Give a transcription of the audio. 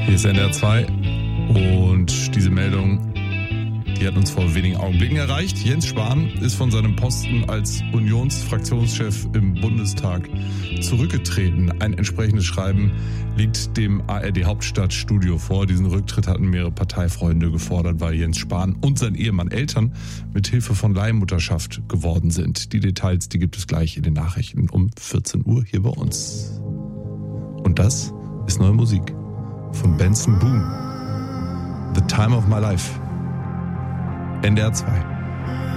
Hier ist NDR 2 und diese Meldung, die hat uns vor wenigen Augenblicken erreicht. Jens Spahn ist von seinem Posten als Unionsfraktionschef im Bundestag zurückgetreten. Ein entsprechendes Schreiben liegt dem ARD Hauptstadtstudio vor. Diesen Rücktritt hatten mehrere Parteifreunde gefordert, weil Jens Spahn und sein Ehemann Eltern mit Hilfe von Leihmutterschaft geworden sind. Die Details, die gibt es gleich in den Nachrichten um 14 Uhr hier bei uns. Und das ist neue Musik von Benson Boone. The Time of My Life. NDR 2.